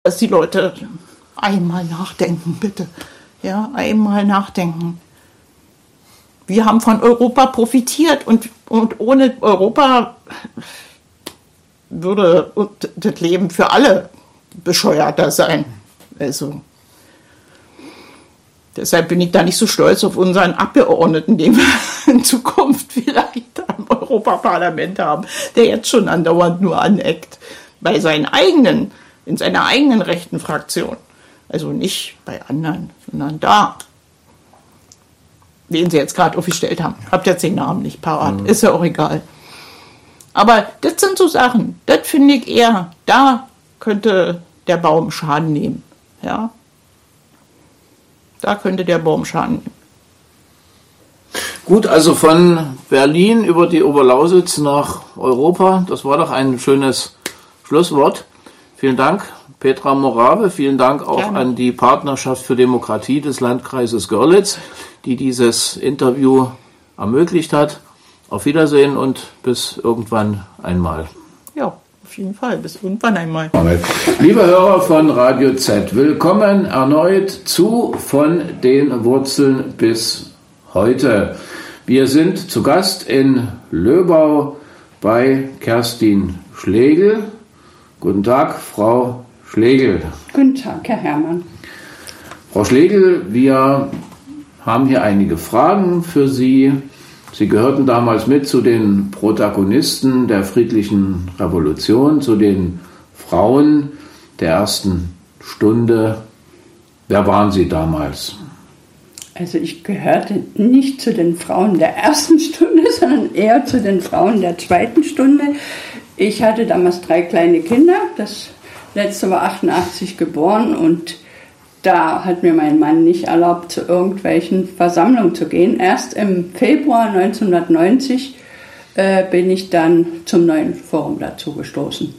dass die Leute einmal nachdenken, bitte. Ja, einmal nachdenken. Wir haben von Europa profitiert und ohne Europa würde das Leben für alle bescheuerter sein. Also, deshalb bin ich da nicht so stolz auf unseren Abgeordneten, den wir in Zukunft vielleicht am Europaparlament haben, der jetzt schon andauernd nur aneckt bei seinen eigenen, in seiner eigenen rechten Fraktion. Also nicht bei anderen, sondern da, den sie jetzt gerade aufgestellt haben. Habt jetzt den Namen nicht parat, ist ja auch egal. Aber das sind so Sachen, das finde ich eher, da könnte der Baum Schaden nehmen. Ja? Da könnte der Baum Schaden nehmen. Gut, also von Berlin über die Oberlausitz nach Europa, das war doch ein schönes Schlusswort. Vielen Dank, Petra Morave. Vielen Dank auch an die Partnerschaft für Demokratie des Landkreises Görlitz, die dieses Interview ermöglicht hat. Auf Wiedersehen und bis irgendwann einmal. Ja, auf jeden Fall. Bis irgendwann einmal. Liebe Hörer von Radio Z, willkommen erneut zu Von den Wurzeln bis heute. Wir sind zu Gast in Löbau bei Kerstin Schlegel. Guten Tag, Frau Schlegel. Guten Tag, Herr Herrmann. Frau Schlegel, wir haben hier einige Fragen für Sie. Sie gehörten damals mit zu den Protagonisten der friedlichen Revolution, zu den Frauen der ersten Stunde. Wer waren Sie damals? Also ich gehörte nicht zu den Frauen der ersten Stunde, sondern eher zu den Frauen der zweiten Stunde. Ich hatte damals 3 kleine Kinder. Das letzte war 88 geboren und da hat mir mein Mann nicht erlaubt, zu irgendwelchen Versammlungen zu gehen. Erst im Februar 1990 bin ich dann zum neuen Forum dazu gestoßen.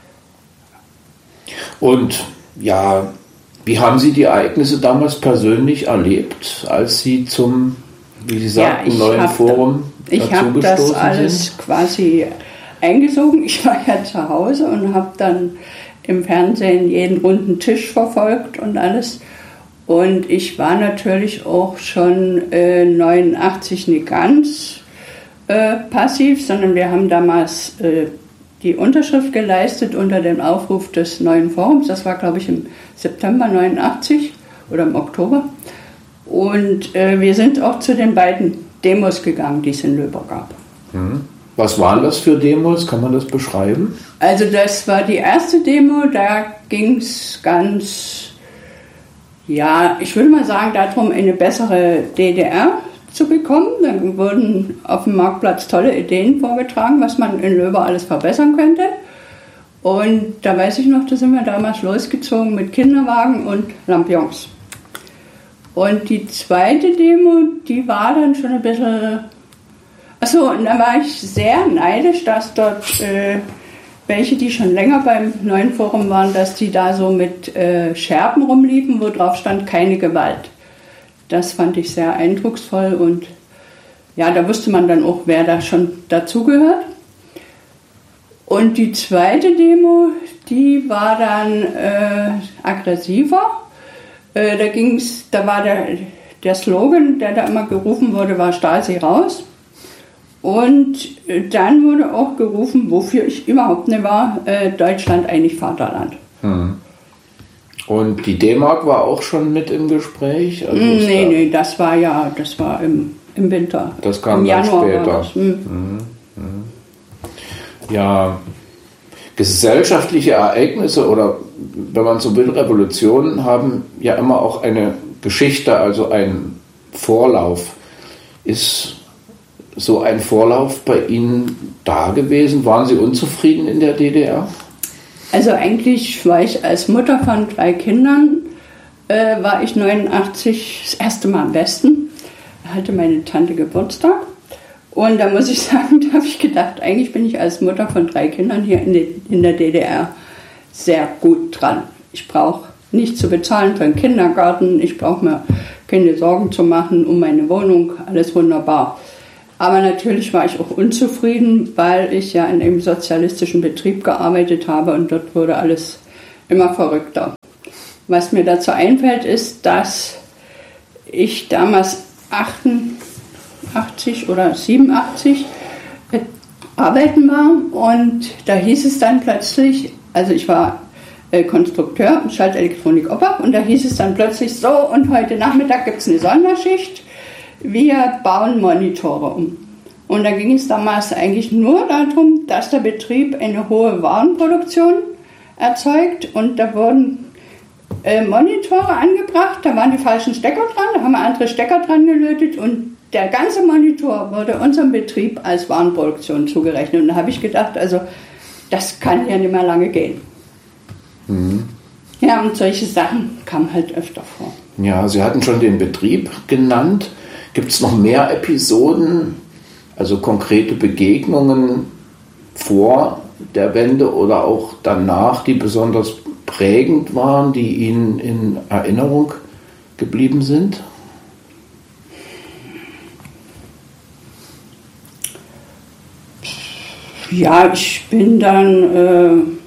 Und ja, wie haben Sie die Ereignisse damals persönlich erlebt, als Sie zum, wie Sie sagten, neuen Forum dazu gestoßen sind? Ich habe das alles quasi eingesogen. Ich war ja zu Hause und habe dann im Fernsehen jeden runden Tisch verfolgt und alles. Und ich war natürlich auch schon 89 nicht ganz passiv, sondern wir haben damals die Unterschrift geleistet unter dem Aufruf des neuen Forums. Das war, glaube ich, im September 89 oder im Oktober. Und wir sind auch zu den beiden Demos gegangen, die es in Löbau gab. Was waren das für Demos? Kann man das beschreiben? Also das war die erste Demo, da ging es ganz, ja, ich würde mal sagen, darum, eine bessere DDR zu bekommen. Dann wurden auf dem Marktplatz tolle Ideen vorgetragen, was man in Löbau alles verbessern könnte. Und da weiß ich noch, da sind wir damals losgezogen mit Kinderwagen und Lampions. Und die zweite Demo, die war dann schon ein bisschen... Achso, und da war ich sehr neidisch, dass dort welche, die schon länger beim neuen Forum waren, dass die da so mit Scherben rumliefen, wo drauf stand, keine Gewalt. Das fand ich sehr eindrucksvoll und ja, da wusste man dann auch, wer da schon dazugehört. Und die zweite Demo, die war dann aggressiver. Da war der Slogan, der da immer gerufen wurde, war Stasi raus. Und dann wurde auch gerufen, wofür ich überhaupt nicht war, Deutschland eigentlich Vaterland. Und die D-Mark war auch schon mit im Gespräch? Also nee, das war im Winter. Das kam im Januar dann später. War das. Ja, gesellschaftliche Ereignisse oder, wenn man so will, Revolutionen haben ja immer auch eine Geschichte, also einen Vorlauf. Ist so ein Vorlauf bei Ihnen da gewesen? Waren Sie unzufrieden in der DDR? Also eigentlich war ich als Mutter von 3 Kindern, war ich 89 das erste Mal am Westen. Da hatte meine Tante Geburtstag. Und da muss ich sagen, da habe ich gedacht, eigentlich bin ich als Mutter von 3 Kindern hier in der DDR sehr gut dran. Ich brauche nichts zu bezahlen für einen Kindergarten, ich brauche mir keine Sorgen zu machen um meine Wohnung, alles wunderbar. Aber natürlich war ich auch unzufrieden, weil ich ja in einem sozialistischen Betrieb gearbeitet habe und dort wurde alles immer verrückter. Was mir dazu einfällt, ist, dass ich damals 88 oder 87 arbeiten war und da hieß es dann plötzlich, also ich war Konstrukteur und Schaltelektronik Oppach und da hieß es dann plötzlich so, und heute Nachmittag gibt es eine Sonderschicht, wir bauen Monitore um. Und da ging es damals eigentlich nur darum, dass der Betrieb eine hohe Warenproduktion erzeugt und da wurden Monitore angebracht, da waren die falschen Stecker dran, da haben wir andere Stecker dran gelötet und der ganze Monitor wurde unserem Betrieb als Warenproduktion zugerechnet. Und da habe ich gedacht, also das kann ja nicht mehr lange gehen. Mhm. Ja, und solche Sachen kamen halt öfter vor. Ja, Sie hatten schon den Betrieb genannt. Gibt es noch mehr Episoden, also konkrete Begegnungen vor der Wende oder auch danach, die besonders prägend waren, die Ihnen in Erinnerung geblieben sind? Ja, ich bin dann,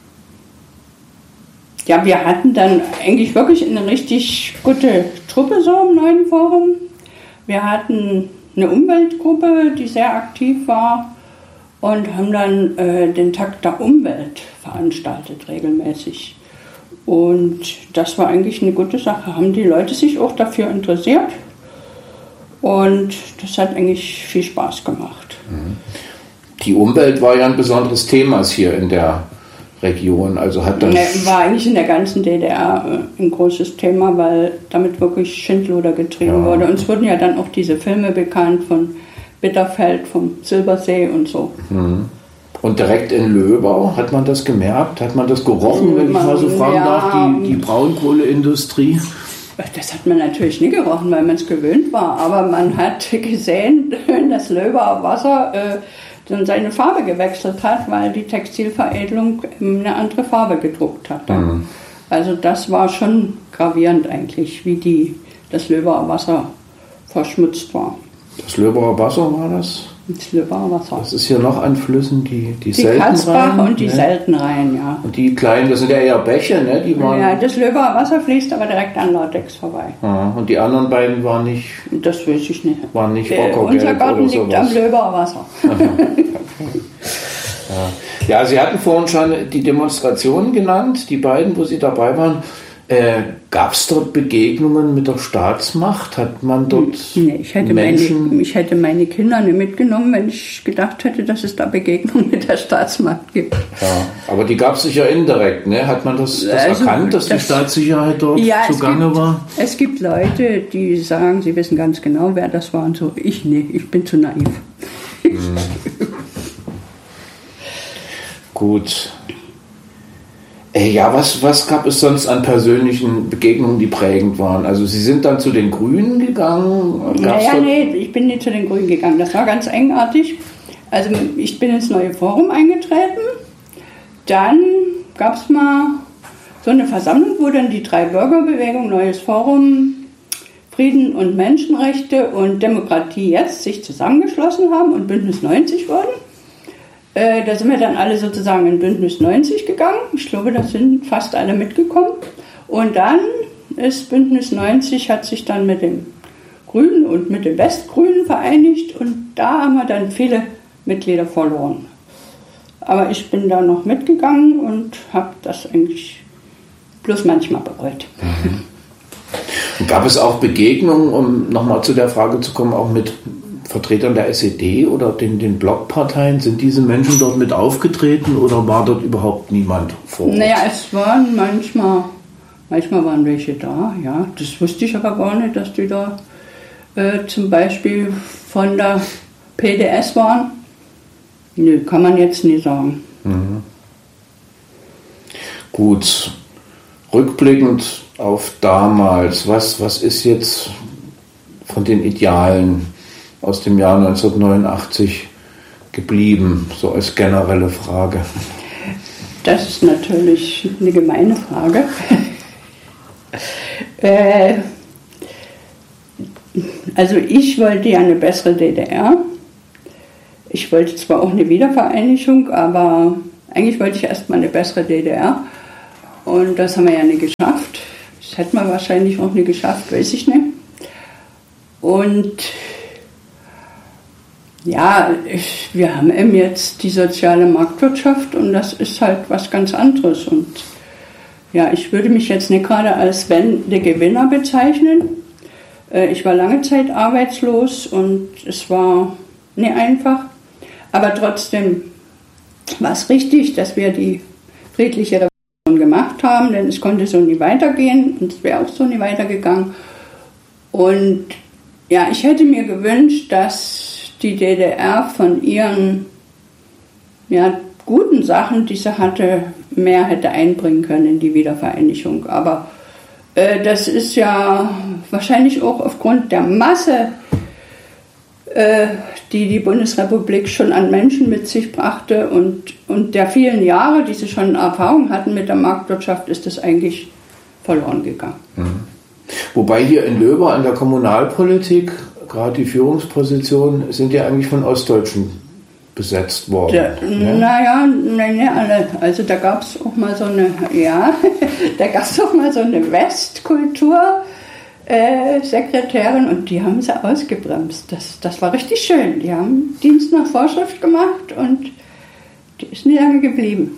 wir hatten dann eigentlich wirklich eine richtig gute Truppe so im neuen Forum. Wir hatten eine Umweltgruppe, die sehr aktiv war und haben dann den Tag der Umwelt veranstaltet regelmäßig. Und das war eigentlich eine gute Sache, haben die Leute sich auch dafür interessiert und das hat eigentlich viel Spaß gemacht. Die Umwelt war ja ein besonderes Thema hier in der Region. Also hat das war eigentlich in der ganzen DDR ein großes Thema, weil damit wirklich Schindluder getrieben wurde. Und es wurden ja dann auch diese Filme bekannt von Bitterfeld, vom Silbersee und so. Und direkt in Löbau, hat man das gemerkt? Hat man das gerochen, wenn ich mal so fragen darf, die Braunkohleindustrie? Das hat man natürlich nie gerochen, weil man es gewöhnt war. Aber man hat gesehen, dass Löbauer Wasser dann seine Farbe gewechselt hat, weil die Textilveredelung eine andere Farbe gedruckt hat. Also das war schon gravierend eigentlich, wie das Löbauer Wasser verschmutzt war. Das Löbauer Wasser war das? Das Löbauer Wasser. Das ist hier noch an Flüssen, die Katzbach und die Seltenrhein, ja. Und die kleinen, das sind ja eher Bäche, ne? Die waren das Löbauer Wasser fließt aber direkt an Lautex vorbei. Und die anderen beiden waren nicht... Das weiß ich nicht. Waren nicht Ockergelb unser Garten oder sowas. liegt am Löbauer Wasser. Ja, Sie hatten vorhin schon die Demonstrationen genannt, die beiden, wo Sie dabei waren. Gab es dort Begegnungen mit der Staatsmacht? Hat man dort ich hätte meine Kinder nicht mitgenommen, wenn ich gedacht hätte, dass es da Begegnungen mit der Staatsmacht gibt. Ja, aber die gab es sicher indirekt, ne? Hat man das erkannt, dass die Staatssicherheit dort zugange war? Es gibt Leute, die sagen, sie wissen ganz genau, wer das war und so. Ich bin zu naiv. Gut. Ja, was gab es sonst an persönlichen Begegnungen, die prägend waren? Also Sie sind dann zu den Grünen gegangen? Ich bin nicht zu den Grünen gegangen. Das war ganz eigenartig. Also ich bin ins neue Forum eingetreten. Dann gab es mal so eine Versammlung, wo dann die 3 Bürgerbewegungen, Neues Forum, Frieden und Menschenrechte und Demokratie jetzt sich zusammengeschlossen haben und Bündnis 90 wurden. Da sind wir dann alle sozusagen in Bündnis 90 gegangen. Ich glaube, da sind fast alle mitgekommen. Und dann ist Bündnis 90, hat sich dann mit den Grünen und mit den Westgrünen vereinigt. Und da haben wir dann viele Mitglieder verloren. Aber ich bin da noch mitgegangen und habe das eigentlich bloß manchmal bereut. Und gab es auch Begegnungen, um nochmal zu der Frage zu kommen, auch mit Vertretern der SED oder den Blockparteien? Sind diese Menschen dort mit aufgetreten oder war dort überhaupt niemand vor Ort? Naja, es waren manchmal waren welche da, ja. Das wusste ich aber gar nicht, dass die da zum Beispiel von der PDS waren. Nö, kann man jetzt nie sagen. Gut, rückblickend auf damals, was ist jetzt von den Idealen aus dem Jahr 1989 geblieben, so als generelle Frage? Das ist natürlich eine gemeine Frage. Also ich wollte ja eine bessere DDR. Ich wollte zwar auch eine Wiedervereinigung, aber eigentlich wollte ich erstmal eine bessere DDR. und das haben wir ja nicht geschafft. Das hätten wir wahrscheinlich auch nicht geschafft, weiß ich nicht. Und ja, wir haben eben jetzt die soziale Marktwirtschaft und das ist halt was ganz anderes. Und ja, ich würde mich jetzt nicht gerade als Wende-Gewinner bezeichnen. Ich war lange Zeit arbeitslos und es war nicht einfach. Aber trotzdem war es richtig, dass wir die friedliche Revolution gemacht haben, denn es konnte so nie weitergehen und es wäre auch so nie weitergegangen. Und ja, ich hätte mir gewünscht, dass die DDR von ihren guten Sachen, die sie hatte, mehr hätte einbringen können in die Wiedervereinigung. Aber das ist ja wahrscheinlich auch aufgrund der Masse, die die Bundesrepublik schon an Menschen mit sich brachte und der vielen Jahre, die sie schon Erfahrung hatten mit der Marktwirtschaft, ist das eigentlich verloren gegangen. Mhm. Wobei hier in Löber an der Kommunalpolitik, gerade die Führungspositionen, sind ja eigentlich von Ostdeutschen besetzt worden. Naja, nicht alle. Also da gab es auch mal so eine, Westkultur-Sekretärin und die haben sie ausgebremst. Das war richtig schön. Die haben Dienst nach Vorschrift gemacht und die ist nie lange geblieben.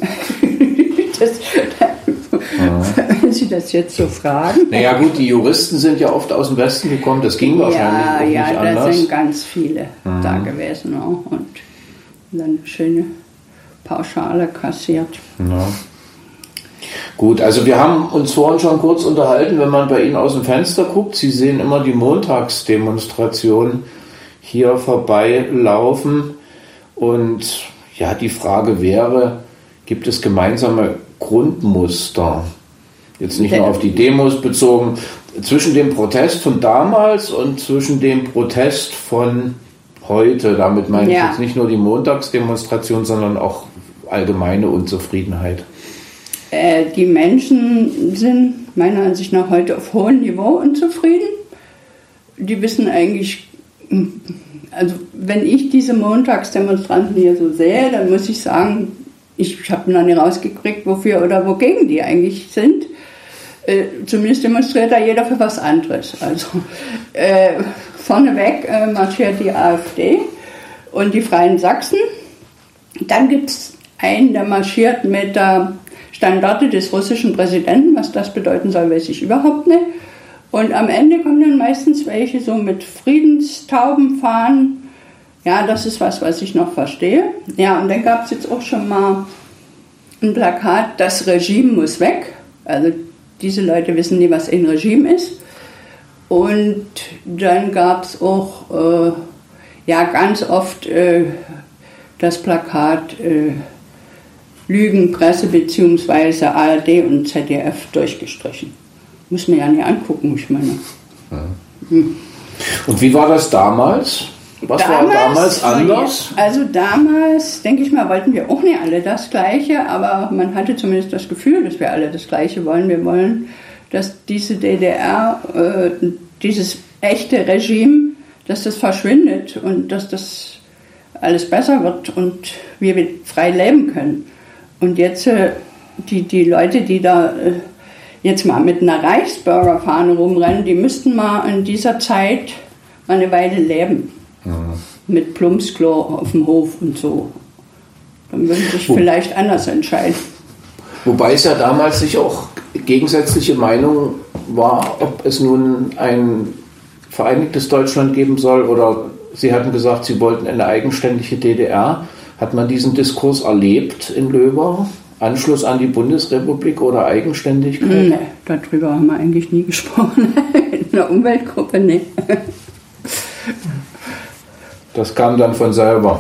Wenn Sie das jetzt so fragen. Naja gut, die Juristen sind ja oft aus dem Westen gekommen, das ging wahrscheinlich nicht anders. Ja, da sind ganz viele da gewesen auch und dann eine schöne Pauschale kassiert. Ja. Gut, also wir haben uns vorhin schon kurz unterhalten, wenn man bei Ihnen aus dem Fenster guckt, Sie sehen immer die Montagsdemonstration hier vorbeilaufen und ja, die Frage wäre, gibt es gemeinsame Grundmuster, jetzt nicht nur auf die Demos bezogen, zwischen dem Protest von damals und zwischen dem Protest von heute? Damit meine ich jetzt nicht nur die Montagsdemonstration, sondern auch allgemeine Unzufriedenheit. Die Menschen sind meiner Ansicht nach heute auf hohem Niveau unzufrieden. Die wissen eigentlich, also wenn ich diese Montagsdemonstranten hier so sehe, dann muss ich sagen, ich habe noch nicht rausgekriegt, wofür oder wogegen die eigentlich sind. Zumindest demonstriert da jeder für was anderes. Also vorneweg marschiert die AfD und die Freien Sachsen. Dann gibt es einen, der marschiert mit der Standarte des russischen Präsidenten. Was das bedeuten soll, weiß ich überhaupt nicht. Und am Ende kommen dann meistens welche so mit Friedenstaubenfahnen. Ja, das ist was ich noch verstehe. Ja, und dann gab es jetzt auch schon mal ein Plakat, das Regime muss weg. Also diese Leute wissen nie, was ein Regime ist. Und dann gab es auch ganz oft das Plakat Lügenpresse bzw. ARD und ZDF durchgestrichen. Muss man ja nicht angucken, ich meine. Und wie war das damals? Was war damals anders? Also damals, denke ich mal, wollten wir auch nicht alle das Gleiche, aber man hatte zumindest das Gefühl, dass wir alle das Gleiche wollen. Wir wollen, dass diese DDR, dieses echte Regime, dass das verschwindet und dass das alles besser wird und wir frei leben können. Und jetzt die Leute, die da jetzt mal mit einer Reichsbürgerfahne rumrennen, die müssten mal in dieser Zeit mal eine Weile leben. Mit Plumpsklo auf dem Hof und so. Dann würden sich vielleicht anders entscheiden. Wobei es ja damals sich auch gegensätzliche Meinung war, ob es nun ein vereinigtes Deutschland geben soll oder Sie hatten gesagt, Sie wollten eine eigenständige DDR. Hat man diesen Diskurs erlebt in Löber? Anschluss an die Bundesrepublik oder Eigenständigkeit? Nee, darüber haben wir eigentlich nie gesprochen. In der Umweltgruppe nicht. Das kam dann von selber.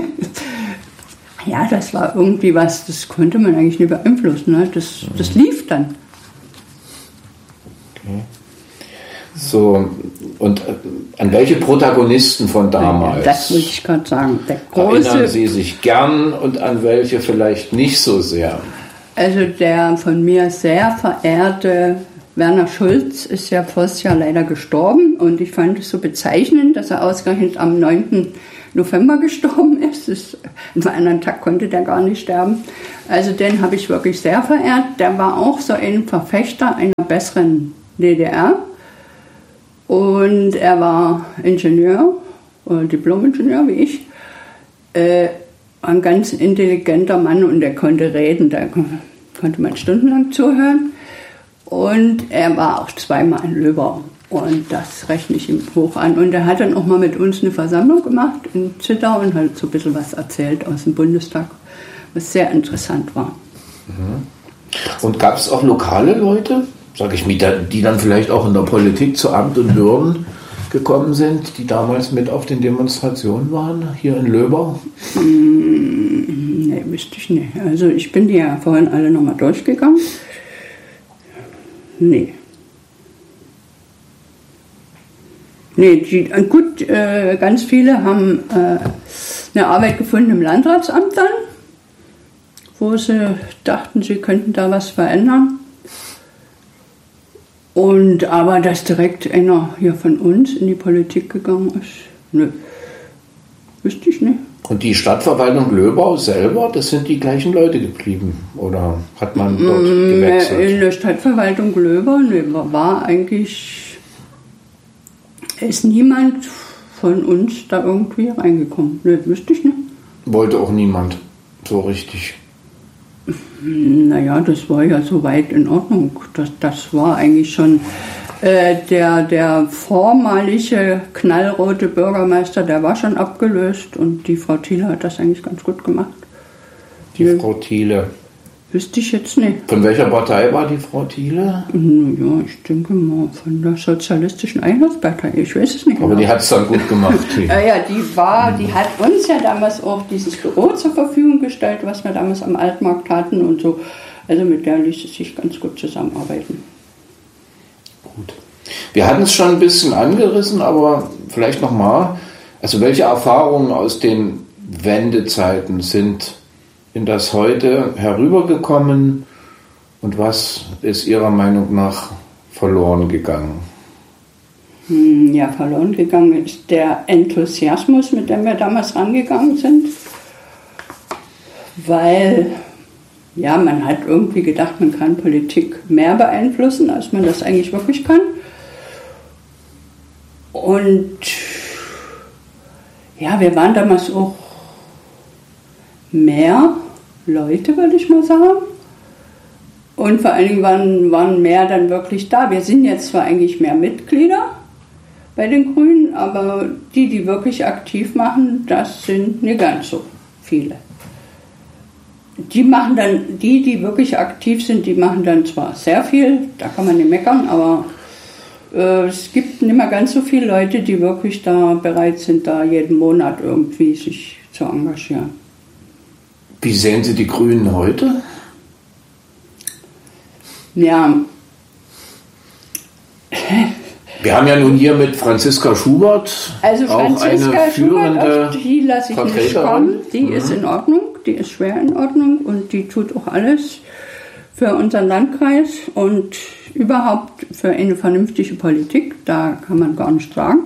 Ja, das war irgendwie was, das konnte man eigentlich nicht beeinflussen. Ne? Das lief dann. Okay. So, und an welche Protagonisten von damals? Das wollte ich gerade sagen. Erinnern Sie sich gern und an welche vielleicht nicht so sehr? Also der von mir sehr verehrte Werner Schulz ist ja voriges Jahr leider gestorben und ich fand es so bezeichnend, dass er ausgerechnet am 9. November gestorben ist. An einem anderen Tag konnte der gar nicht sterben. Also den habe ich wirklich sehr verehrt. Der war auch so ein Verfechter einer besseren DDR. Und er war Ingenieur, Diplom-Ingenieur wie ich. Ein ganz intelligenter Mann und er konnte reden, da konnte man stundenlang zuhören. Und er war auch zweimal in Löbau und das rechne ich ihm hoch an. Und er hat dann auch mal mit uns eine Versammlung gemacht in Zittau und hat so ein bisschen was erzählt aus dem Bundestag, was sehr interessant war. Und gab es auch lokale Leute, sage ich mir, die dann vielleicht auch in der Politik zu Amt und Würden gekommen sind, die damals mit auf den Demonstrationen waren, hier in Löbau? Nee, wüsste ich nicht. Also ich bin die ja vorhin alle nochmal durchgegangen. Nee, ganz viele haben eine Arbeit gefunden im Landratsamt dann, wo sie dachten, sie könnten da was verändern. Aber dass direkt einer hier von uns in die Politik gegangen ist, nö, wüsste ich nicht. Und die Stadtverwaltung Löbau selber, das sind die gleichen Leute geblieben? Oder hat man dort gewechselt? In der Stadtverwaltung Löbau ist niemand von uns da irgendwie reingekommen. Nö, wüsste ich nicht. Wollte auch niemand so richtig? Naja, das war ja soweit in Ordnung. Das war eigentlich schon der vormalige knallrote Bürgermeister, der war schon abgelöst und die Frau Thiele hat das eigentlich ganz gut gemacht. Die Frau Thiele? Wüsste ich jetzt nicht. Von welcher Partei war die Frau Thiele? Ja, ich denke mal von der Sozialistischen Einheitspartei. Ich weiß es nicht. Aber die hat es dann gut gemacht. Ja, die hat uns ja damals auch dieses Büro zur Verfügung gestellt, was wir damals am Altmarkt hatten und so. Also mit der ließ es sich ganz gut zusammenarbeiten. Gut. Wir hatten es schon ein bisschen angerissen, aber vielleicht nochmal. Also welche Erfahrungen aus den Wendezeiten sind in das Heute herübergekommen und was ist Ihrer Meinung nach verloren gegangen? Ja, verloren gegangen ist der Enthusiasmus, mit dem wir damals rangegangen sind, weil ja, man hat irgendwie gedacht, man kann Politik mehr beeinflussen, als man das eigentlich wirklich kann. Und ja, wir waren damals auch mehr Leute, würde ich mal sagen. Und vor allen Dingen waren mehr dann wirklich da. Wir sind jetzt zwar eigentlich mehr Mitglieder bei den Grünen, aber die wirklich aktiv machen, das sind nicht ganz so viele. Die machen dann, die wirklich aktiv sind, die machen dann zwar sehr viel, da kann man nicht meckern, aber es gibt nicht mehr ganz so viele Leute, die wirklich da bereit sind, da jeden Monat irgendwie sich zu engagieren. Wie sehen Sie die Grünen heute? Ja. Wir haben ja nun hier mit Franziska Schubert also auch Franziska eine führende Schubert, die lasse ich nicht kommen. Die ist in Ordnung, die ist schwer in Ordnung und die tut auch alles für unseren Landkreis und überhaupt für eine vernünftige Politik. Da kann man gar nicht sagen.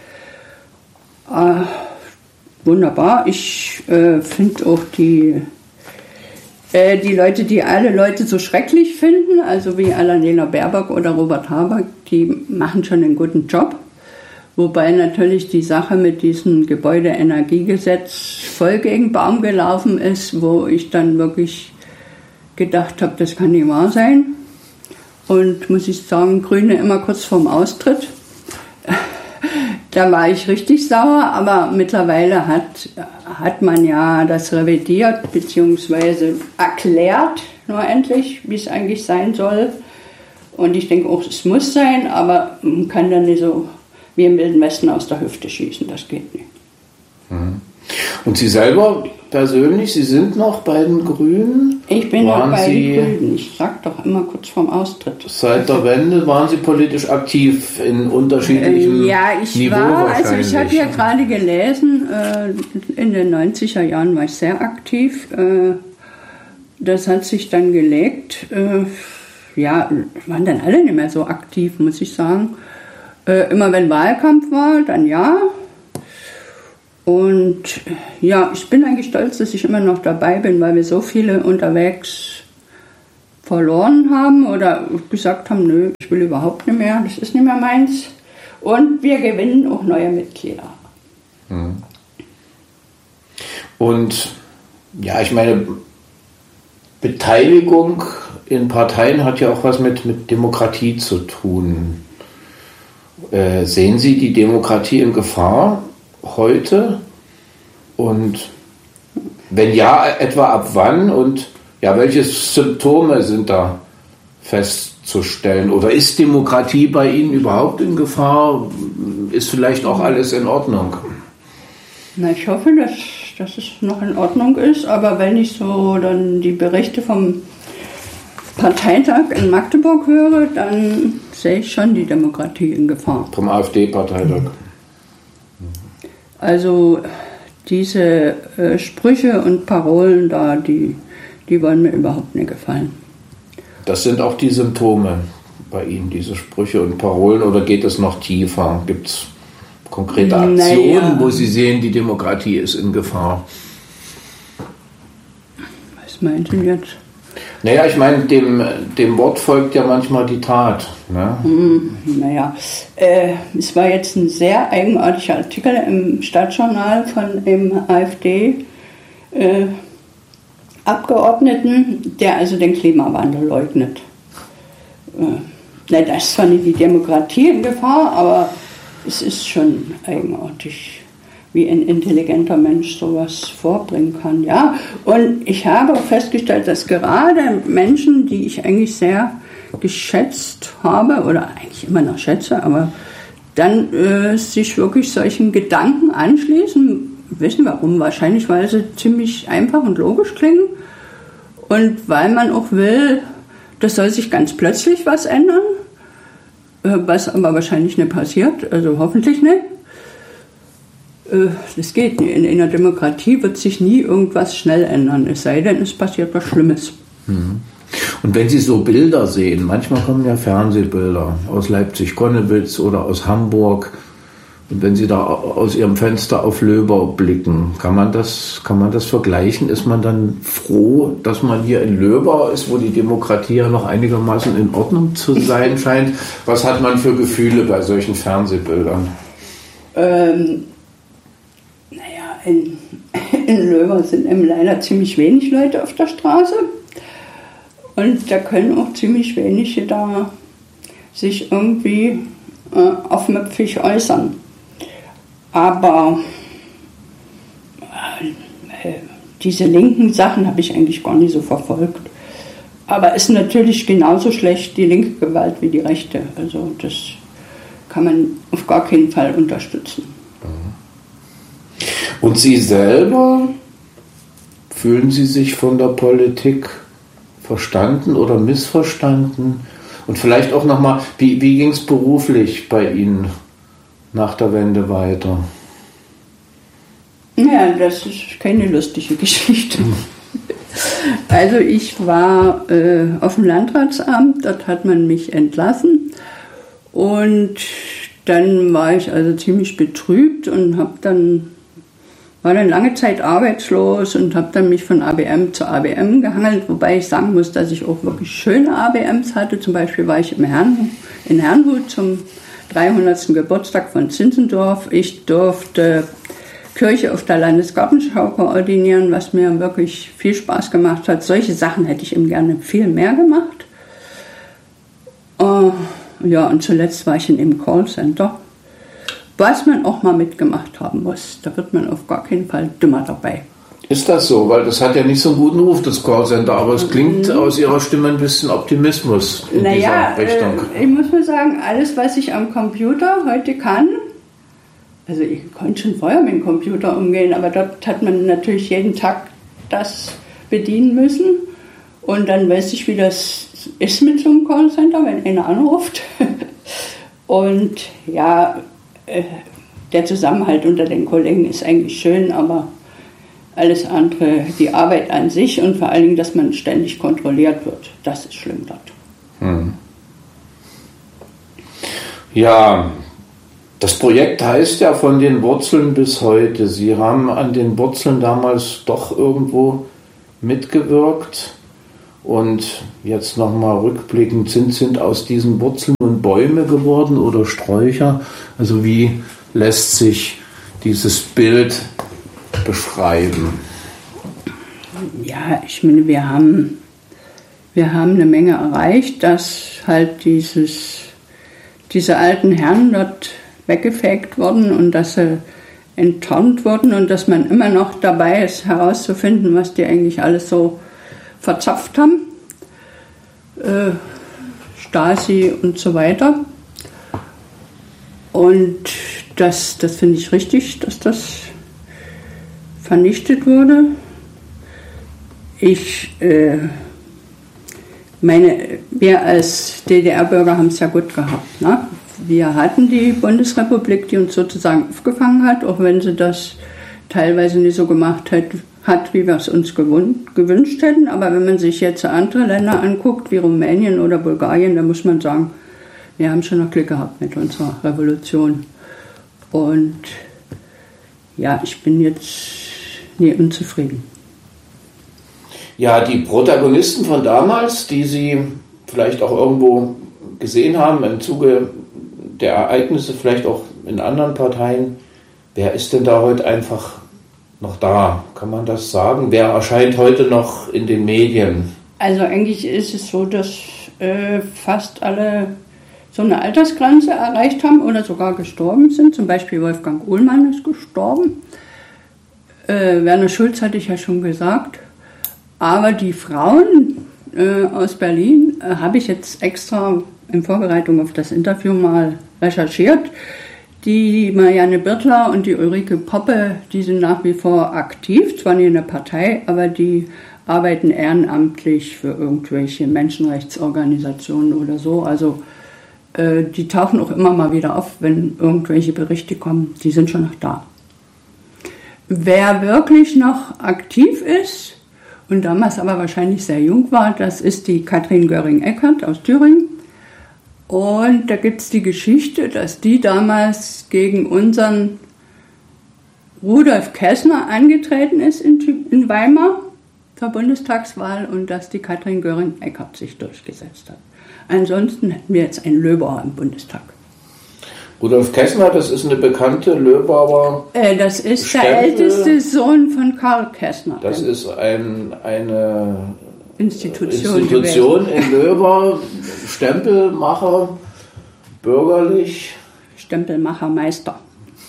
Wunderbar. Ich finde auch die Leute, die alle Leute so schrecklich finden, also wie Annalena Baerbock oder Robert Habeck, die machen schon einen guten Job. Wobei natürlich die Sache mit diesem Gebäudeenergiegesetz voll gegen Baum gelaufen ist, wo ich dann wirklich gedacht habe, das kann nicht wahr sein. Und muss ich sagen, Grüne immer kurz vorm Austritt. Da war ich richtig sauer, aber mittlerweile hat man ja das revidiert bzw. erklärt, nur endlich, wie es eigentlich sein soll. Und ich denke auch, es muss sein, aber man kann dann nicht so wie im Wilden Westen aus der Hüfte schießen, das geht nicht. Und Sie selber persönlich, Sie sind noch bei den Grünen? Ich bin noch bei den Grünen, ich sag doch immer kurz vorm Austritt. Seit der Wende waren Sie politisch aktiv in unterschiedlichen Ja, ich habe ja gerade gelesen, in den 90er Jahren war ich sehr aktiv. Das hat sich dann gelegt. Waren dann alle nicht mehr so aktiv, muss ich sagen. Immer wenn Wahlkampf war, dann ja. Und ja, ich bin eigentlich stolz, dass ich immer noch dabei bin, weil wir so viele unterwegs verloren haben oder gesagt haben, nö, ich will überhaupt nicht mehr, das ist nicht mehr meins. Und wir gewinnen auch neue Mitglieder. Und ja, ich meine, Beteiligung in Parteien hat ja auch was mit Demokratie zu tun. Sehen Sie die Demokratie in Gefahr heute? Und wenn ja, etwa ab wann? Und ja, welche Symptome sind da festzustellen? Oder ist Demokratie bei Ihnen überhaupt in Gefahr? Ist vielleicht auch alles in Ordnung? Na, ich hoffe, dass es noch in Ordnung ist, aber wenn ich so dann die Berichte vom Parteitag in Magdeburg höre, dann sehe ich schon die Demokratie in Gefahr. Vom AfD-Parteitag? Also diese Sprüche und Parolen da, die wollen mir überhaupt nicht gefallen. Das sind auch die Symptome bei Ihnen, diese Sprüche und Parolen, oder geht es noch tiefer? Gibt es konkrete Aktionen, wo Sie sehen, die Demokratie ist in Gefahr? Was meint ihr jetzt? Naja, ich meine, dem Wort folgt ja manchmal die Tat. Ne? Es war jetzt ein sehr eigenartiger Artikel im Stadtjournal von dem AfD-Abgeordneten, der also den Klimawandel leugnet. Das ist zwar nicht die Demokratie in Gefahr, aber es ist schon eigenartig, wie ein intelligenter Mensch sowas vorbringen kann. Ja? Und ich habe auch festgestellt, dass gerade Menschen, die ich eigentlich sehr geschätzt habe oder eigentlich immer noch schätze, aber dann sich wirklich solchen Gedanken anschließen, wissen warum? Wahrscheinlich, weil sie ziemlich einfach und logisch klingen und weil man auch will, das soll sich ganz plötzlich was ändern, was aber wahrscheinlich nicht passiert, also hoffentlich nicht. Das geht nicht. In einer Demokratie wird sich nie irgendwas schnell ändern, es sei denn, es passiert was Schlimmes. Und wenn Sie so Bilder sehen, manchmal kommen ja Fernsehbilder aus Leipzig-Konnewitz oder aus Hamburg, und wenn Sie da aus Ihrem Fenster auf Löber blicken, kann man das vergleichen? Ist man dann froh, dass man hier in Löber ist, wo die Demokratie ja noch einigermaßen in Ordnung zu sein scheint? Was hat man für Gefühle bei solchen Fernsehbildern? In Löber sind eben leider ziemlich wenig Leute auf der Straße und da können auch ziemlich wenige da sich irgendwie aufmüpfig äußern. Aber diese linken Sachen habe ich eigentlich gar nicht so verfolgt. Aber es ist natürlich genauso schlecht die linke Gewalt wie die rechte. Also das kann man auf gar keinen Fall unterstützen. Und Sie selber, fühlen Sie sich von der Politik verstanden oder missverstanden? Und vielleicht auch nochmal, wie ging es beruflich bei Ihnen nach der Wende weiter? Ja, das ist keine lustige Geschichte. Also ich war auf dem Landratsamt, dort hat man mich entlassen und dann war ich also ziemlich betrübt und war dann lange Zeit arbeitslos und habe dann mich von ABM zu ABM gehangelt, wobei ich sagen muss, dass ich auch wirklich schöne ABMs hatte. Zum Beispiel war ich in Herrnhut zum 300. Geburtstag von Zinzendorf. Ich durfte Kirche auf der Landesgartenschau koordinieren, was mir wirklich viel Spaß gemacht hat. Solche Sachen hätte ich eben gerne viel mehr gemacht. Ja, und zuletzt war ich in einem Callcenter, was man auch mal mitgemacht haben muss. Da wird man auf gar keinen Fall dümmer dabei. Ist das so? Weil das hat ja nicht so einen guten Ruf, das Callcenter, aber es klingt aus Ihrer Stimme ein bisschen Optimismus in dieser Richtung. Ich muss mal sagen, alles, was ich am Computer heute kann, also ich konnte schon vorher mit dem Computer umgehen, aber dort hat man natürlich jeden Tag das bedienen müssen. Und dann weiß ich, wie das ist mit so einem Callcenter, wenn einer anruft. Und ja, der Zusammenhalt unter den Kollegen ist eigentlich schön, aber alles andere, die Arbeit an sich und vor allen Dingen, dass man ständig kontrolliert wird, das ist schlimm dort. Ja, Das Projekt heißt ja von den Wurzeln bis heute. Sie haben an den Wurzeln damals doch irgendwo mitgewirkt und jetzt nochmal rückblickend sind aus diesen Wurzeln nun Bäume geworden oder Sträucher. Also wie lässt sich dieses Bild beschreiben? Ja, ich meine, wir haben eine Menge erreicht, dass halt diese alten Herren dort weggefegt wurden und dass sie enttarnt wurden und dass man immer noch dabei ist, herauszufinden, was die eigentlich alles so verzapft haben. Stasi und so weiter. Und das finde ich richtig, dass das vernichtet wurde. Wir als DDR-Bürger haben es ja gut gehabt. Ne? Wir hatten die Bundesrepublik, die uns sozusagen aufgefangen hat, auch wenn sie das teilweise nicht so gemacht hat, wie wir es uns gewünscht hätten. Aber wenn man sich jetzt andere Länder anguckt, wie Rumänien oder Bulgarien, dann muss man sagen, wir haben schon noch Glück gehabt mit unserer Revolution. Und ja, ich bin jetzt nie unzufrieden. Ja, die Protagonisten von damals, die Sie vielleicht auch irgendwo gesehen haben im Zuge der Ereignisse, vielleicht auch in anderen Parteien, wer ist denn da heute einfach noch da? Kann man das sagen? Wer erscheint heute noch in den Medien? Also eigentlich ist es so, dass fast alle so eine Altersgrenze erreicht haben oder sogar gestorben sind. Zum Beispiel Wolfgang Uhlmann ist gestorben. Werner Schulz hatte ich ja schon gesagt. Aber die Frauen aus Berlin habe ich jetzt extra in Vorbereitung auf das Interview mal recherchiert. Die Marianne Birtler und die Ulrike Poppe, die sind nach wie vor aktiv, zwar nicht in der Partei, aber die arbeiten ehrenamtlich für irgendwelche Menschenrechtsorganisationen oder so. Also die tauchen auch immer mal wieder auf, wenn irgendwelche Berichte kommen. Die sind schon noch da. Wer wirklich noch aktiv ist und damals aber wahrscheinlich sehr jung war, das ist die Katrin Göring-Eckardt aus Thüringen. Und da gibt es die Geschichte, dass die damals gegen unseren Rudolf Kessner angetreten ist in Weimar zur Bundestagswahl und dass die Katrin Göring-Eckardt sich durchgesetzt hat. Ansonsten hätten wir jetzt einen Löbauer im Bundestag. Rudolf Kessner, das ist eine bekannte Löbauer. Das ist Stempel. Der älteste Sohn von Karl Kessner. Das ist eine Institution in Löbau, Stempelmacher, bürgerlich. Stempelmachermeister.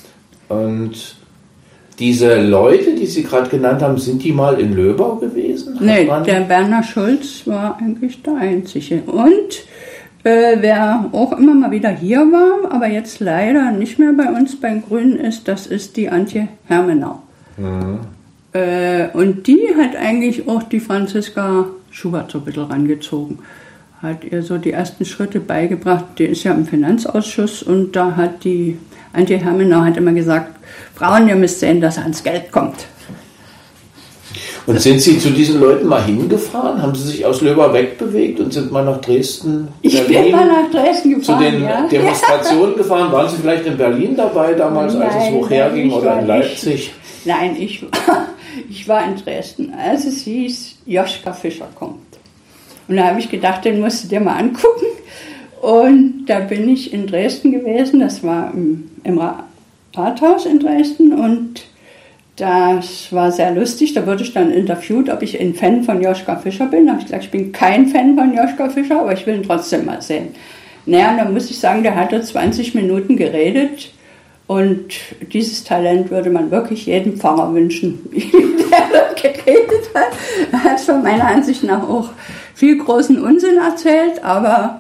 Und diese Leute, die Sie gerade genannt haben, sind die mal in Löbau gewesen? Nee, der Werner Schulz war eigentlich der Einzige. Und wer auch immer mal wieder hier war, aber jetzt leider nicht mehr bei uns bei den Grünen ist, das ist die Antje Hermenau. Mhm. Und die hat eigentlich auch die Franziska Schubert so ein bisschen rangezogen. Hat ihr so die ersten Schritte beigebracht. Die ist ja im Finanzausschuss und da hat die Antje Hermenau hat immer gesagt, Frauen, ihr müsst sehen, dass ihr ans Geld kommt. Und sind Sie zu diesen Leuten mal hingefahren? Haben Sie sich aus Löbau wegbewegt und sind mal nach Dresden, Berlin? Ich bin mal nach Dresden gefahren, zu den Demonstrationen gefahren? Waren Sie vielleicht in Berlin dabei damals, als es hochherging, oder in Leipzig? Nein, ich war in Dresden, als es hieß, Joschka Fischer kommt. Und da habe ich gedacht, den musst du dir mal angucken. Und da bin ich in Dresden gewesen, das war im Rathaus in Dresden und das war sehr lustig, da wurde ich dann interviewt, ob ich ein Fan von Joschka Fischer bin. Da habe ich gesagt, ich bin kein Fan von Joschka Fischer, aber ich will ihn trotzdem mal sehen. Naja, und dann muss ich sagen, der hatte 20 Minuten geredet und dieses Talent würde man wirklich jedem Pfarrer wünschen, wie der dort geredet hat. Er hat von meiner Ansicht nach auch viel großen Unsinn erzählt, aber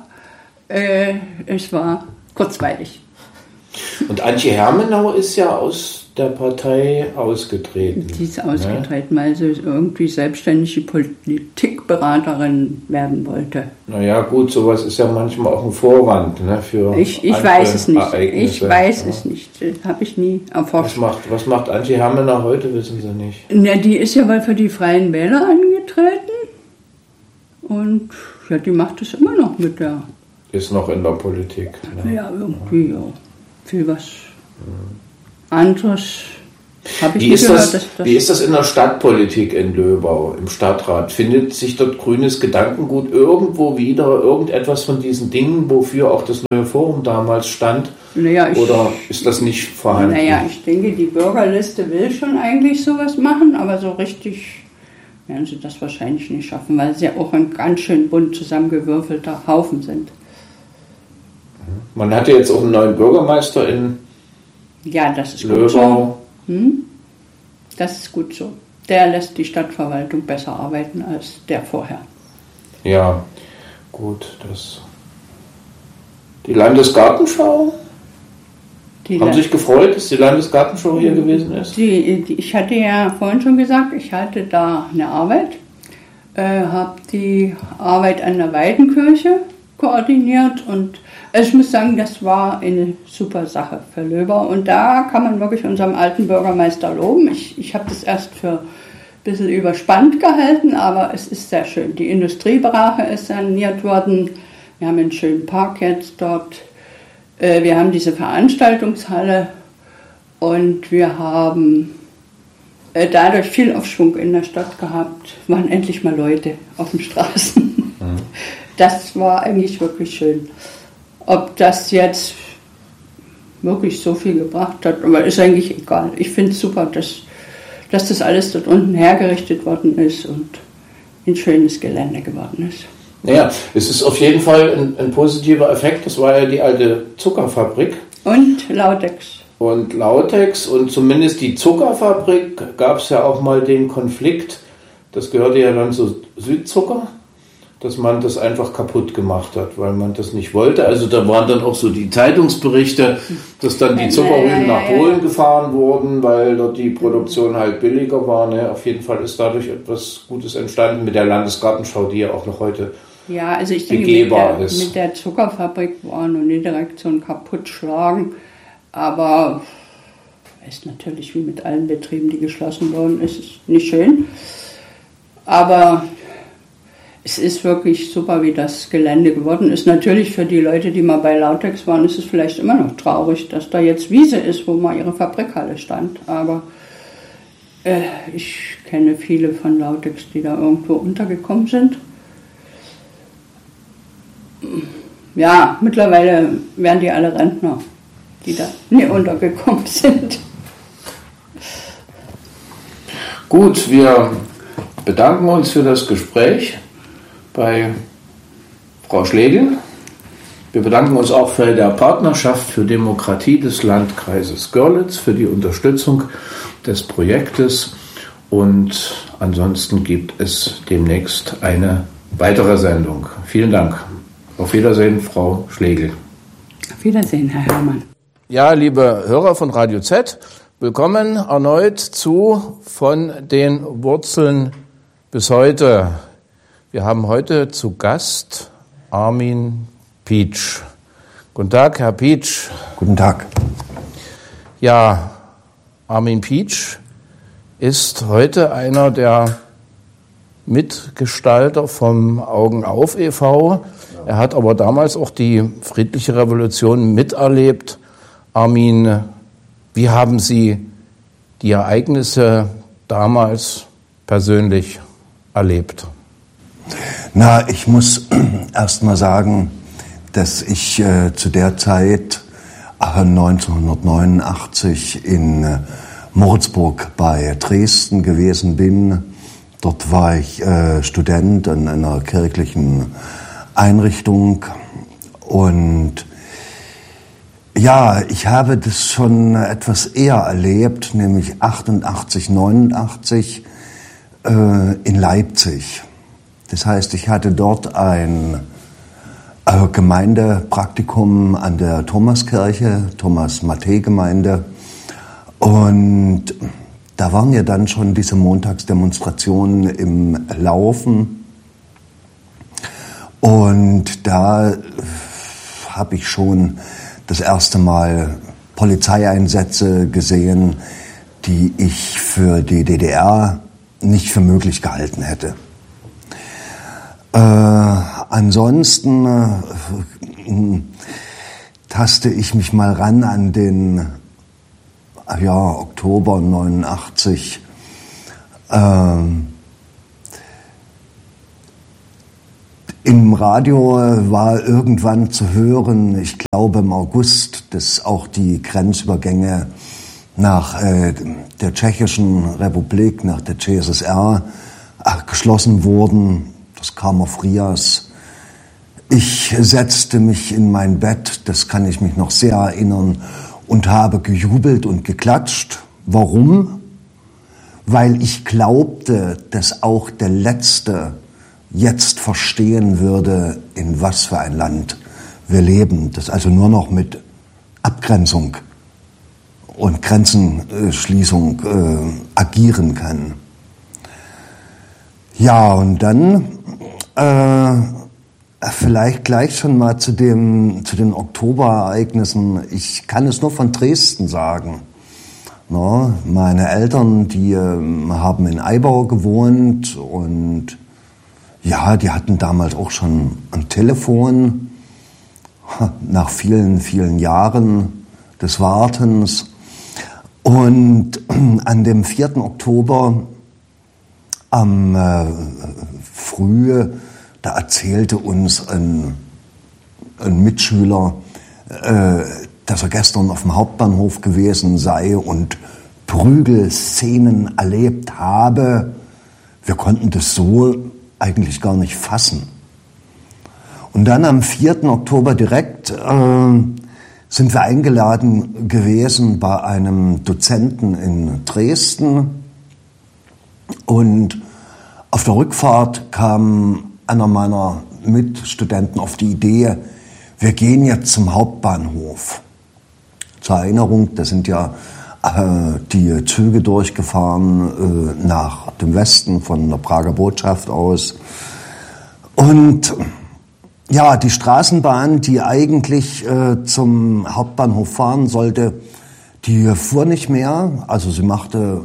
es war kurzweilig. Und Antje Hermenau ist ja aus der Partei ausgetreten. Die ist ausgetreten, weil sie irgendwie selbstständige Politikberaterin werden wollte. Naja, gut, sowas ist ja manchmal auch ein Vorwand, ne, für Ich weiß es nicht. Ich weiß es nicht. Das habe ich nie erforscht. Was macht Antje Hermenau heute, wissen Sie nicht? Ja, die ist ja wohl für die Freien Wähler angetreten. Und ja, die macht es immer noch mit der... Ist noch in der Politik. Ne? Ja, irgendwie, ja. viel was anderes habe ich Wie nicht ist gehört. Wie ist das in der Stadtpolitik in Löbau, im Stadtrat? Findet sich dort grünes Gedankengut irgendwo wieder, irgendetwas von diesen Dingen, wofür auch das neue Forum damals stand? Oder ist das nicht vorhanden? Naja, ich denke, die Bürgerliste will schon eigentlich sowas machen, aber so richtig werden sie das wahrscheinlich nicht schaffen, weil sie ja auch ein ganz schön bunt zusammengewürfelter Haufen sind. Man hatte jetzt auch einen neuen Bürgermeister in das ist Löbau. Gut so. Das ist gut so. Der lässt die Stadtverwaltung besser arbeiten als der vorher. Ja, gut. Die Landesgartenschau? Haben sich gefreut, dass die Landesgartenschau hier gewesen ist? Ich hatte ja vorhin schon gesagt, ich hatte da eine Arbeit, habe die Arbeit an der Weidenkirche koordiniert und ich muss sagen, das war eine super Sache für Löbau und da kann man wirklich unserem alten Bürgermeister loben. Ich habe das erst für ein bisschen überspannt gehalten, aber es ist sehr schön. Die Industriebrache ist saniert worden, wir haben einen schönen Park jetzt dort, wir haben diese Veranstaltungshalle und wir haben dadurch viel Aufschwung in der Stadt gehabt, waren endlich mal Leute auf den Straßen. Das war eigentlich wirklich schön. Ob das jetzt wirklich so viel gebracht hat, aber ist eigentlich egal. Ich finde es super, dass das alles dort unten hergerichtet worden ist und ein schönes Gelände geworden ist. Ja, es ist auf jeden Fall ein positiver Effekt. Das war ja die alte Zuckerfabrik. Und Lautex. Und zumindest die Zuckerfabrik gab es ja auch mal den Konflikt, das gehörte ja dann zu Südzucker, dass man das einfach kaputt gemacht hat, weil man das nicht wollte. Also da waren dann auch so die Zeitungsberichte, dass dann die Zuckerrüben nach Polen gefahren wurden, weil dort die Produktion halt billiger war. Ne? Auf jeden Fall ist dadurch etwas Gutes entstanden mit der Landesgartenschau, die ja auch noch heute also ich denke, mit der Zuckerfabrik war noch nicht direkt so ein Kaputtschlagen, aber ist natürlich wie mit allen Betrieben, die geschlossen wurden, ist nicht schön. Aber es ist wirklich super, wie das Gelände geworden ist. Natürlich für die Leute, die mal bei Lautex waren, ist es vielleicht immer noch traurig, dass da jetzt Wiese ist, wo mal ihre Fabrikhalle stand. Aber ich kenne viele von Lautex, die da irgendwo untergekommen sind. Ja, mittlerweile werden die alle Rentner, die da nie untergekommen sind. Gut, wir bedanken uns für das Gespräch bei Frau Schlegel. Wir bedanken uns auch bei der Partnerschaft für Demokratie des Landkreises Görlitz für die Unterstützung des Projektes und ansonsten gibt es demnächst eine weitere Sendung. Vielen Dank. Auf Wiedersehen, Frau Schlegel. Auf Wiedersehen, Herr Herrmann. Ja, liebe Hörer von Radio Z, willkommen erneut zu Von den Wurzeln bis heute. Wir haben heute zu Gast Armin Pietsch. Guten Tag, Herr Pietsch. Guten Tag. Ja, Armin Pietsch ist heute einer der Mitgestalter vom Augen auf e.V. Er hat aber damals auch die friedliche Revolution miterlebt. Armin, wie haben Sie die Ereignisse damals persönlich erlebt? Na, ich muss erst mal sagen, dass ich zu der Zeit 1989 in Moritzburg bei Dresden gewesen bin. Dort war ich Student an einer kirchlichen Einrichtung und ja, ich habe das schon etwas eher erlebt, nämlich 88, 89 in Leipzig. Das heißt, ich hatte dort ein Gemeindepraktikum an der Thomaskirche, Thomas-Matthä-Gemeinde. Und da waren ja dann schon diese Montagsdemonstrationen im Laufen. Und da habe ich schon das erste Mal Polizeieinsätze gesehen, die ich für die DDR nicht für möglich gehalten hätte. Ansonsten taste ich mich mal ran an den Oktober 89. Im Radio war irgendwann zu hören, ich glaube im August, dass auch die Grenzübergänge nach der Tschechischen Republik, nach der CSSR geschlossen wurden. Das kam auf Rias. Ich setzte mich in mein Bett, das kann ich mich noch sehr erinnern, und habe gejubelt und geklatscht. Warum? Weil ich glaubte, dass auch der Letzte jetzt verstehen würde, in was für ein Land wir leben, das also nur noch mit Abgrenzung und Grenzenschließung agieren kann. Ja, und dann vielleicht gleich schon mal zu den Oktoberereignissen. Ich kann es nur von Dresden sagen. No, meine Eltern, die haben in Eibau gewohnt und ja, die hatten damals auch schon ein Telefon, nach vielen, vielen Jahren des Wartens. Und an dem 4. Oktober am Frühe, da erzählte uns ein Mitschüler, dass er gestern auf dem Hauptbahnhof gewesen sei und Prügelszenen erlebt habe. Wir konnten das so eigentlich gar nicht fassen. Und dann am 4. Oktober direkt sind wir eingeladen gewesen bei einem Dozenten in Dresden. Und auf der Rückfahrt kam einer meiner Mitstudenten auf die Idee, wir gehen jetzt zum Hauptbahnhof. Zur Erinnerung, da sind ja die Züge durchgefahren nach dem Westen von der Prager Botschaft aus. Und ja, die Straßenbahn, die eigentlich zum Hauptbahnhof fahren sollte, die fuhr nicht mehr. Also sie machte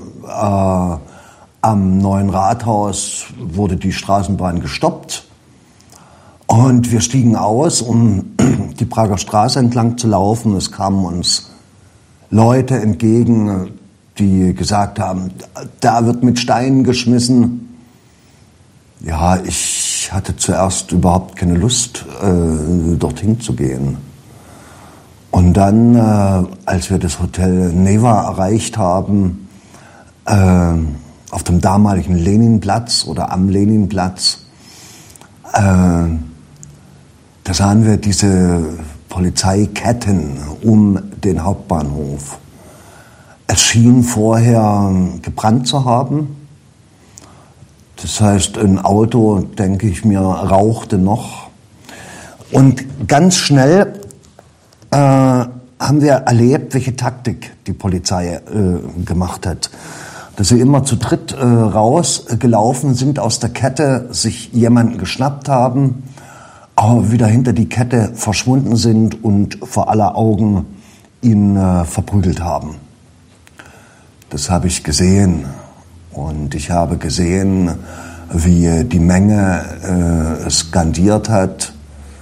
am Neuen Rathaus, wurde die Straßenbahn gestoppt. Und wir stiegen aus, um die Prager Straße entlang zu laufen. Es kamen uns Leute entgegen, die gesagt haben, da wird mit Steinen geschmissen. Ja, ich hatte zuerst überhaupt keine Lust, dorthin zu gehen. Und dann, als wir das Hotel Neva erreicht haben, auf dem damaligen Leninplatz oder am Leninplatz, da sahen wir diese Polizeiketten um den Hauptbahnhof. Es schien vorher gebrannt zu haben. Das heißt, ein Auto, denke ich mir, rauchte noch. Und ganz schnell haben wir erlebt, welche Taktik die Polizei gemacht hat. Dass sie immer zu dritt rausgelaufen sind aus der Kette, sich jemanden geschnappt haben, aber wieder hinter die Kette verschwunden sind und vor aller Augen ihn verprügelt haben. Das habe ich gesehen. Und ich habe gesehen, wie die Menge skandiert hat,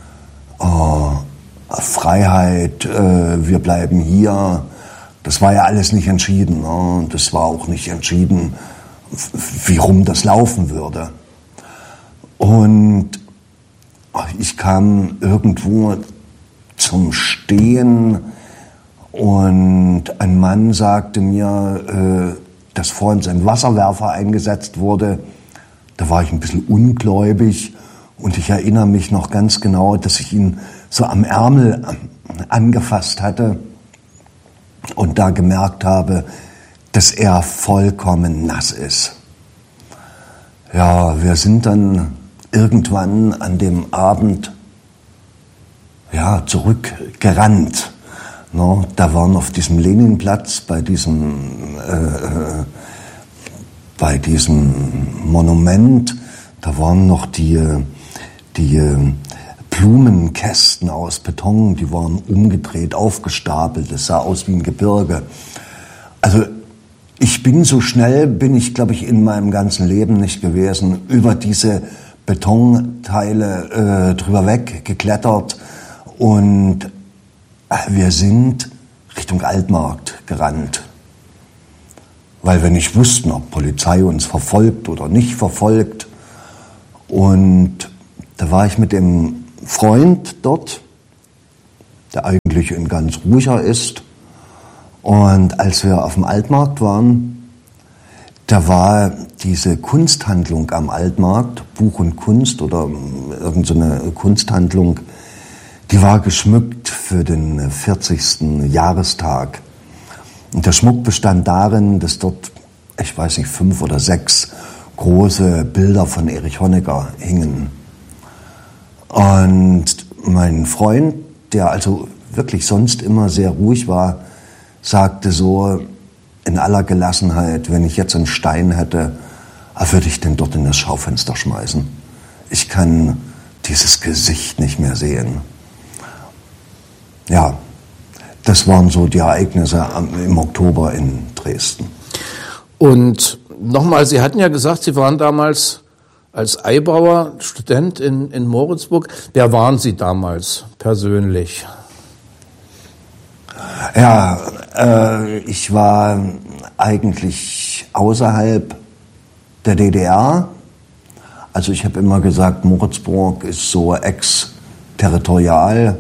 Freiheit, wir bleiben hier. Das war ja alles nicht entschieden. Ne? Das war auch nicht entschieden, wie rum das laufen würde. Und ich kam irgendwo zum Stehen und ein Mann sagte mir, dass vorhin sein Wasserwerfer eingesetzt wurde. Da war ich ein bisschen ungläubig und ich erinnere mich noch ganz genau, dass ich ihn so am Ärmel angefasst hatte und da gemerkt habe, dass er vollkommen nass ist. Ja, wir sind dann irgendwann an dem Abend zurückgerannt. No, da waren auf diesem Leninplatz, bei diesem Monument, da waren noch die Blumenkästen aus Beton, die waren umgedreht, aufgestapelt, das sah aus wie ein Gebirge. Also so schnell bin ich, glaube ich, in meinem ganzen Leben nicht gewesen, über diese Betonteile drüber weg geklettert und Wir sind Richtung Altmarkt gerannt, weil wir nicht wussten, ob Polizei uns verfolgt oder nicht verfolgt. Und da war ich mit dem Freund dort, der eigentlich ein ganz ruhiger ist. Und als wir auf dem Altmarkt waren, da war diese Kunsthandlung am Altmarkt, Buch und Kunst oder irgendeine Kunsthandlung, die war geschmückt für den 40. Jahrestag. Und der Schmuck bestand darin, dass dort, ich weiß nicht, 5 oder 6 große Bilder von Erich Honecker hingen. Und mein Freund, der also wirklich sonst immer sehr ruhig war, sagte so in aller Gelassenheit, wenn ich jetzt einen Stein hätte, würde ich den dort in das Schaufenster schmeißen. Ich kann dieses Gesicht nicht mehr sehen. Ja, das waren so die Ereignisse im Oktober in Dresden. Und nochmal, Sie hatten ja gesagt, Sie waren damals als Eibauer Student in Moritzburg. Wer waren Sie damals persönlich? Ja, ich war eigentlich außerhalb der DDR. Also ich habe immer gesagt, Moritzburg ist so exterritorial.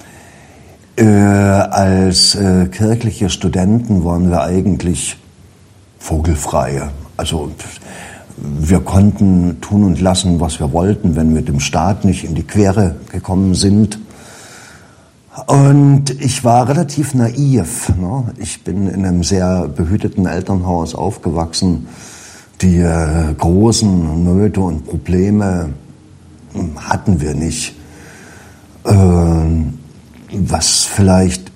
Als kirchliche Studenten waren wir eigentlich vogelfrei. Also wir konnten tun und lassen, was wir wollten, wenn wir dem Staat nicht in die Quere gekommen sind. Und ich war relativ naiv. Ne? Ich bin in einem sehr behüteten Elternhaus aufgewachsen. Die großen Nöte und Probleme hatten wir nicht. Was vielleicht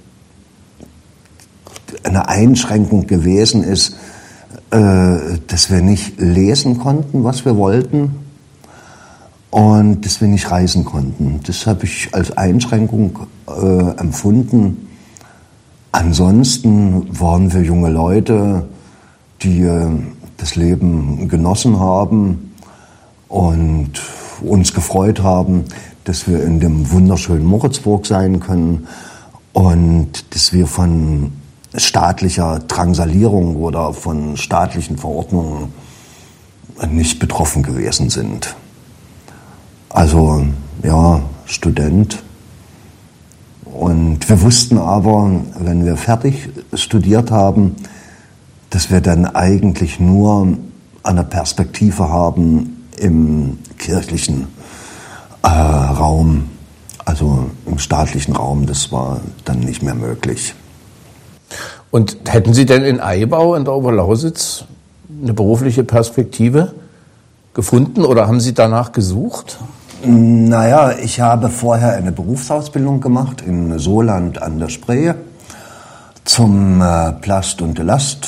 eine Einschränkung gewesen ist, dass wir nicht lesen konnten, was wir wollten, und dass wir nicht reisen konnten. Das habe ich als Einschränkung empfunden. Ansonsten waren wir junge Leute, die das Leben genossen haben und uns gefreut haben, dass wir in dem wunderschönen Moritzburg sein können und dass wir von staatlicher Drangsalierung oder von staatlichen Verordnungen nicht betroffen gewesen sind. Also, ja, Student. Und wir wussten aber, wenn wir fertig studiert haben, dass wir dann eigentlich nur eine Perspektive haben im kirchlichen Raum, also im staatlichen Raum. Das war dann nicht mehr möglich. Und hätten Sie denn in Eibau in der Oberlausitz eine berufliche Perspektive gefunden oder haben Sie danach gesucht? Naja, ich habe vorher eine Berufsausbildung gemacht in Soland an der Spree zum Plast- und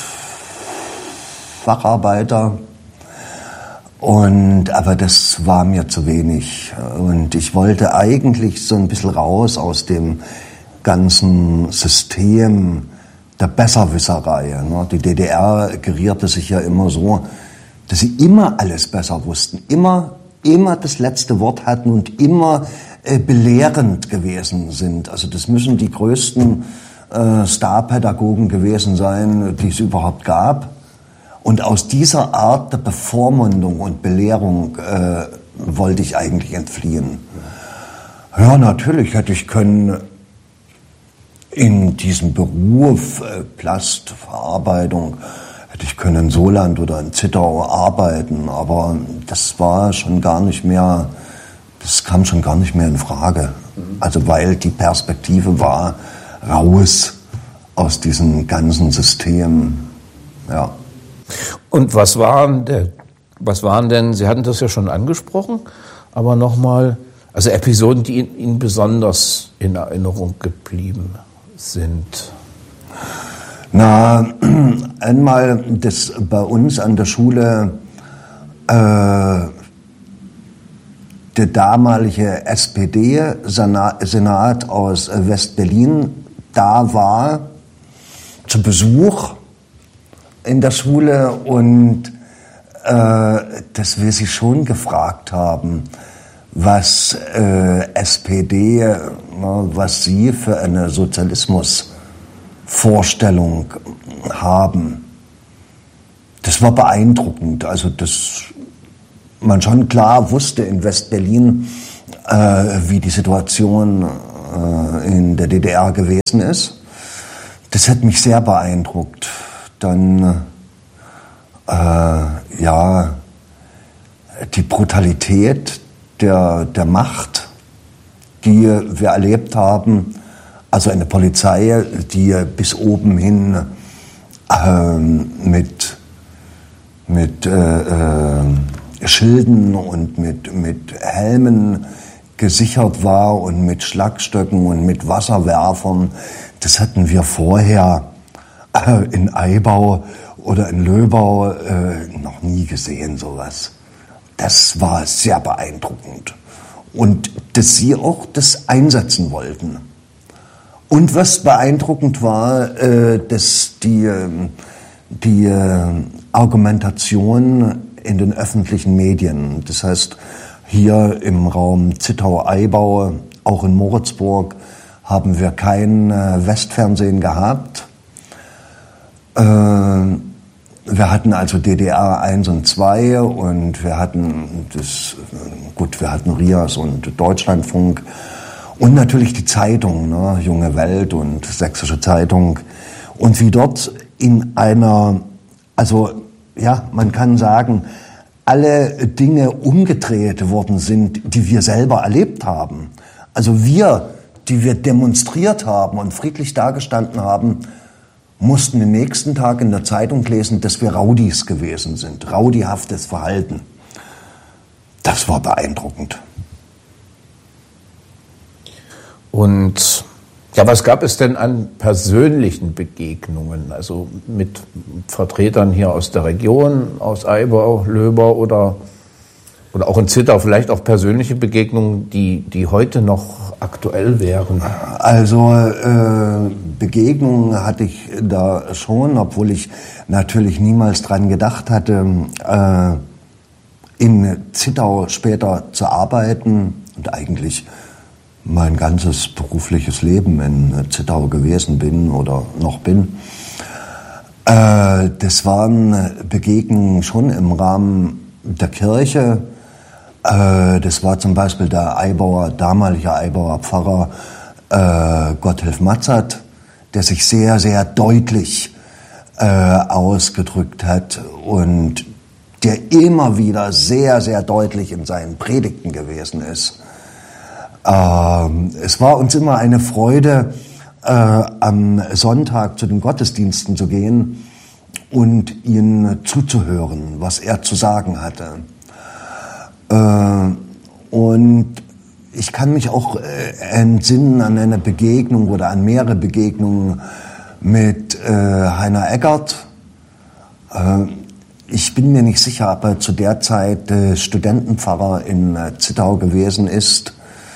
Elastfacharbeiter. Aber das war mir zu wenig. Und ich wollte eigentlich so ein bisschen raus aus dem ganzen System der Besserwisserei. Die DDR gerierte sich ja immer so, dass sie immer alles besser wussten, immer das letzte Wort hatten und immer belehrend gewesen sind. Also das müssen die größten Starpädagogen gewesen sein, die es überhaupt gab. Und aus dieser Art der Bevormundung und Belehrung wollte ich eigentlich entfliehen. Ja, natürlich hätte ich können in diesem Beruf Plastverarbeitung, hätte ich können in Soland oder in Zittau arbeiten, aber das war schon gar nicht mehr, das kam schon gar nicht mehr in Frage. Also weil die Perspektive war raus aus diesem ganzen System, ja. Und was waren denn, Sie hatten das ja schon angesprochen, aber nochmal, also Episoden, die Ihnen besonders in Erinnerung geblieben sind? Na, einmal, dass bei uns an der Schule der damalige SPD-Senat aus West-Berlin da war, zu Besuch in der Schule und dass wir sie schon gefragt haben, was SPD, was sie für eine Sozialismusvorstellung haben. Das war beeindruckend. Also, dass man schon klar wusste in West-Berlin, wie die Situation in der DDR gewesen ist. Das hat mich sehr beeindruckt. Dann, die Brutalität der Macht, die wir erlebt haben, also eine Polizei, die bis oben hin mit Schilden und mit Helmen gesichert war und mit Schlagstöcken und mit Wasserwerfern. Das hatten wir vorher in Eibau oder in Löbau noch nie gesehen, sowas. Das war sehr beeindruckend. Und dass sie auch das einsetzen wollten. Und was beeindruckend war, dass die Argumentation in den öffentlichen Medien, das heißt hier im Raum Zittau-Eibau, auch in Moritzburg, haben wir kein Westfernsehen gehabt. Wir hatten also DDR 1 und 2 und wir hatten RIAS und Deutschlandfunk und natürlich die Zeitung, ne, Junge Welt und Sächsische Zeitung. Und wie dort in einer, man kann sagen, alle Dinge umgedreht worden sind, die wir selber erlebt haben. Also wir, die wir demonstriert haben und friedlich dagestanden haben, mussten den nächsten Tag in der Zeitung lesen, dass wir Raudis gewesen sind. Raudihaftes Verhalten. Das war beeindruckend. Und ja, was gab es denn an persönlichen Begegnungen? Also mit Vertretern hier aus der Region, aus Eibau, Löbau oder auch in Zittau, vielleicht auch persönliche Begegnungen, die heute noch aktuell wären? Also Begegnungen hatte ich da schon, obwohl ich natürlich niemals dran gedacht hatte, in Zittau später zu arbeiten und eigentlich mein ganzes berufliches Leben in Zittau gewesen bin oder noch bin. Das waren Begegnungen schon im Rahmen der Kirche. Das war zum Beispiel der damalige Eibauer Pfarrer Gotthilf Matzert, der sich sehr, sehr deutlich ausgedrückt hat und der immer wieder sehr, sehr deutlich in seinen Predigten gewesen ist. Es war uns immer eine Freude, am Sonntag zu den Gottesdiensten zu gehen und ihm zuzuhören, was er zu sagen hatte. Und ich kann mich auch entsinnen an eine Begegnung oder an mehrere Begegnungen mit Heiner Eggert. Ich bin mir nicht sicher, ob er zu der Zeit Studentenpfarrer in Zittau gewesen ist.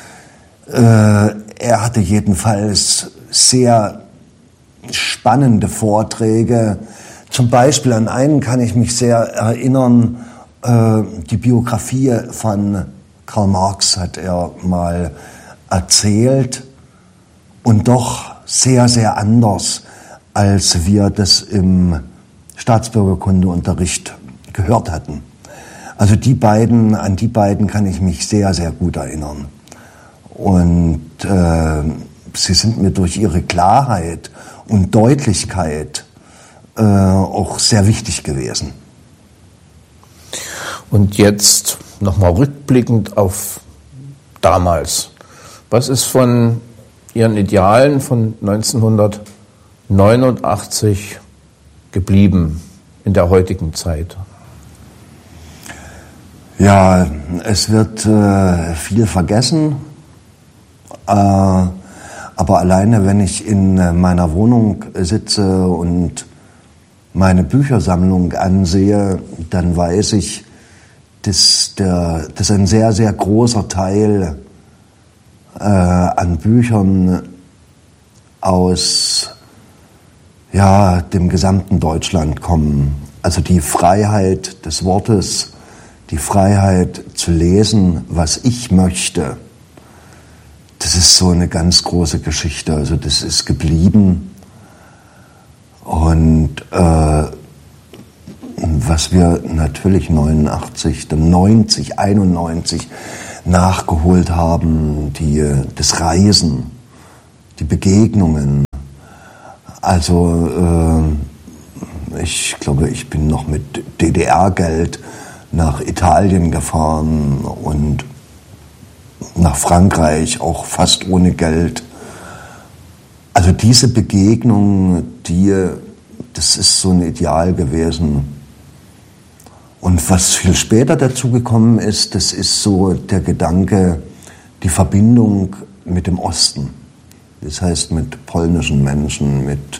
Er hatte jedenfalls sehr spannende Vorträge. Zum Beispiel an einen kann ich mich sehr erinnern, die Biografie von Karl Marx hat er mal erzählt und doch sehr, sehr anders, als wir das im Staatsbürgerkundeunterricht gehört hatten. Also an die beiden kann ich mich sehr, sehr gut erinnern. Und sie sind mir durch ihre Klarheit und Deutlichkeit auch sehr wichtig gewesen. Und jetzt nochmal rückblickend auf damals. Was ist von Ihren Idealen von 1989 geblieben in der heutigen Zeit? Ja, es wird viel vergessen. Aber alleine, wenn ich in meiner Wohnung sitze und meine Büchersammlung ansehe, dann weiß ich, dass ein sehr, sehr großer Teil an Büchern aus dem gesamten Deutschland kommen. Also die Freiheit des Wortes, die Freiheit zu lesen, was ich möchte, das ist so eine ganz große Geschichte. Also das ist geblieben. Und was wir natürlich 89, dann 90, 91 nachgeholt haben, das Reisen, die Begegnungen. Also ich glaube, ich bin noch mit DDR-Geld nach Italien gefahren und nach Frankreich, auch fast ohne Geld. Also diese Begegnung, das ist so ein Ideal gewesen. Und was viel später dazu gekommen ist, das ist so der Gedanke, die Verbindung mit dem Osten. Das heißt mit polnischen Menschen, mit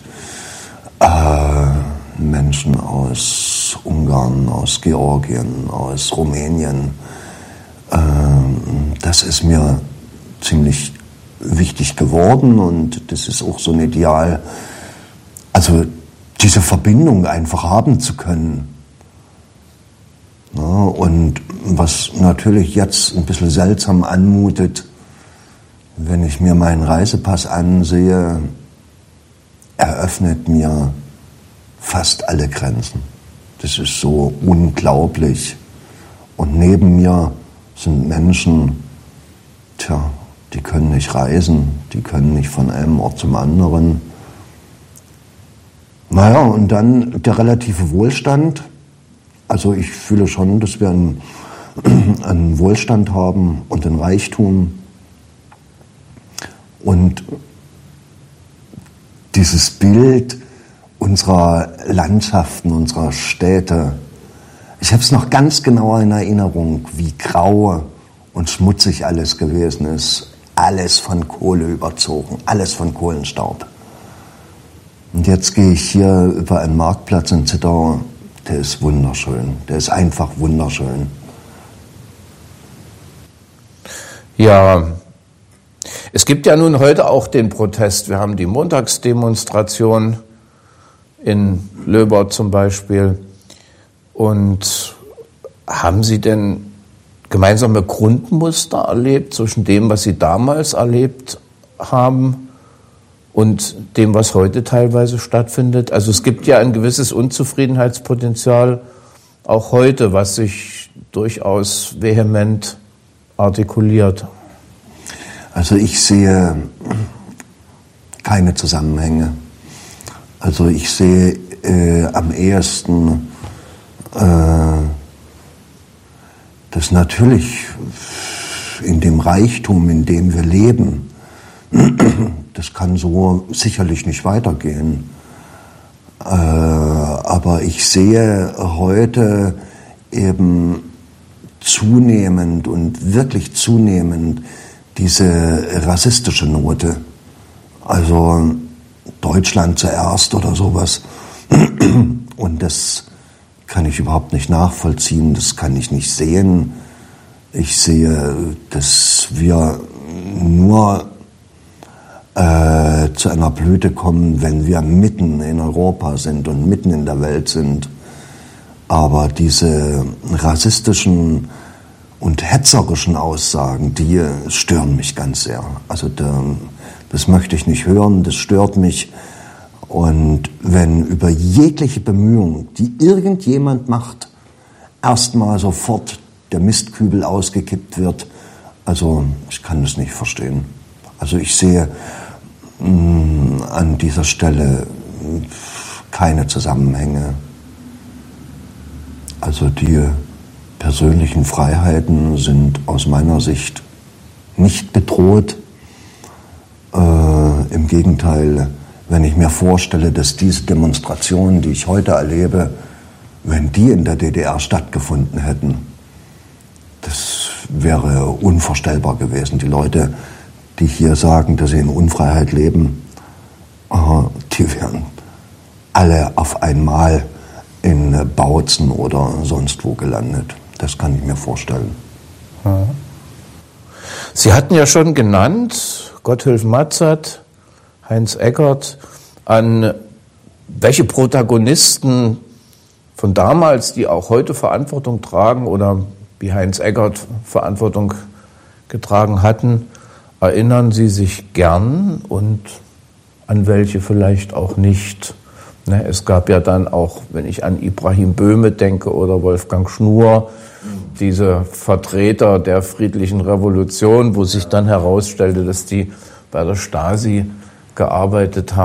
Menschen aus Ungarn, aus Georgien, aus Rumänien. Das ist mir ziemlich wichtig geworden und das ist auch so ein Ideal, also diese Verbindung einfach haben zu können. Ja, und was natürlich jetzt ein bisschen seltsam anmutet, wenn ich mir meinen Reisepass ansehe, eröffnet mir fast alle Grenzen. Das ist so unglaublich. Und neben mir sind Menschen, die können nicht reisen, die können nicht von einem Ort zum anderen. Naja, und dann der relative Wohlstand. Also ich fühle schon, dass wir einen Wohlstand haben und einen Reichtum. Und dieses Bild unserer Landschaften, unserer Städte, ich habe es noch ganz genau in Erinnerung, wie grau und schmutzig alles gewesen ist. Alles von Kohle überzogen, alles von Kohlenstaub. Und jetzt gehe ich hier über einen Marktplatz in Zittau, der ist wunderschön, der ist einfach wunderschön. Ja, es gibt ja nun heute auch den Protest. Wir haben die Montagsdemonstration in Löbau zum Beispiel. Und haben Sie denn gemeinsame Grundmuster erlebt zwischen dem, was Sie damals erlebt haben und dem, was heute teilweise stattfindet? Also es gibt ja ein gewisses Unzufriedenheitspotenzial auch heute, was sich durchaus vehement artikuliert. Also ich sehe keine Zusammenhänge. Also ich sehe am ehesten, dass natürlich in dem Reichtum, in dem wir leben, das kann so sicherlich nicht weitergehen. Aber ich sehe heute eben zunehmend und wirklich zunehmend diese rassistische Note. Also Deutschland zuerst oder sowas. Und das kann ich überhaupt nicht nachvollziehen, das kann ich nicht sehen. Ich sehe, dass wir nur zu einer Blüte kommen, wenn wir mitten in Europa sind und mitten in der Welt sind. Aber diese rassistischen und hetzerischen Aussagen, die stören mich ganz sehr. Also das möchte ich nicht hören, das stört mich. Und wenn über jegliche Bemühung, die irgendjemand macht, erstmal sofort der Mistkübel ausgekippt wird, also ich kann das nicht verstehen. Also ich sehe an dieser Stelle keine Zusammenhänge. Also die persönlichen Freiheiten sind aus meiner Sicht nicht bedroht. Im Gegenteil, wenn ich mir vorstelle, dass diese Demonstrationen, die ich heute erlebe, wenn die in der DDR stattgefunden hätten, das wäre unvorstellbar gewesen. Die Leute, die hier sagen, dass sie in Unfreiheit leben, die wären alle auf einmal in Bautzen oder sonst wo gelandet. Das kann ich mir vorstellen. Sie hatten ja schon genannt, Gotthilf Matzert, Heinz Eckert, an welche Protagonisten von damals, die auch heute Verantwortung tragen oder wie Heinz Eggert Verantwortung getragen hatten, erinnern Sie sich gern und an welche vielleicht auch nicht? Es gab ja dann auch, wenn ich an Ibrahim Böhme denke oder Wolfgang Schnur, diese Vertreter der friedlichen Revolution, wo sich dann herausstellte, dass die bei der Stasi gearbeitet haben.